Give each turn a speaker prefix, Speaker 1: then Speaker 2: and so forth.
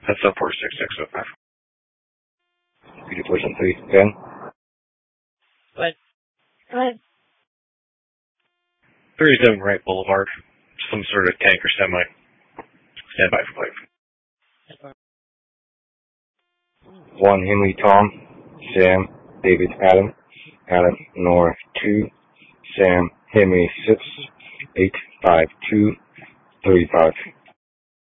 Speaker 1: That's up 46605.
Speaker 2: Speed Fortune 3, Ben.
Speaker 3: What? Go ahead.
Speaker 1: 37 Wright Boulevard. Some sort of tank or semi. Stand by for flight.
Speaker 2: 1 Henry Tom, Sam, David Adam, Adam Nora 2, Sam Henry 6, 852, 35.